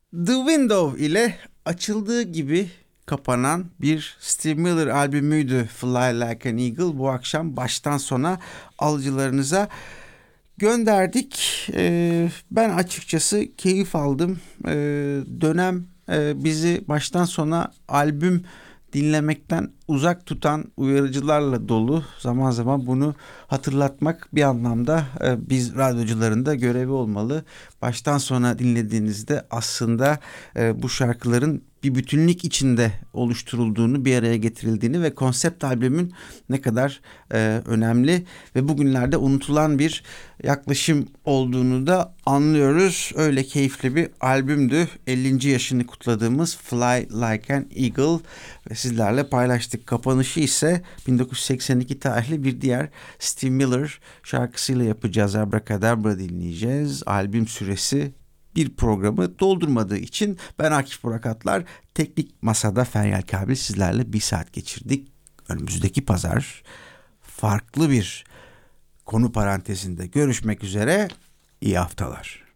The Window ile açıldığı gibi kapanan bir Steve Miller albümüydü Fly Like an Eagle. Bu akşam baştan sona alıcılarınıza gönderdik. Ben açıkçası keyif aldım. Dönem bizi baştan sona albüm dinlemekten uzak tutan uyarıcılarla dolu. Zaman zaman bunu hatırlatmak bir anlamda biz radyocuların da görevi olmalı. Baştan sona dinlediğinizde aslında bu şarkıların bir bütünlük içinde oluşturulduğunu, bir araya getirildiğini ve konsept albümün ne kadar önemli ve bugünlerde unutulan bir yaklaşım olduğunu da anlıyoruz. Öyle keyifli bir albümdü. 50. yaşını kutladığımız Fly Like an Eagle ve sizlerle paylaştık. Kapanışı ise 1982 tarihli bir diğer Steve Miller şarkısıyla yapacağız. Abracadabra dinleyeceğiz. Albüm süresi bir programı doldurmadığı için ben Akif Burak Atlar, teknik masada Feryal Kabil sizlerle bir saat geçirdik. Önümüzdeki pazar farklı bir konu parantezinde görüşmek üzere. İyi haftalar.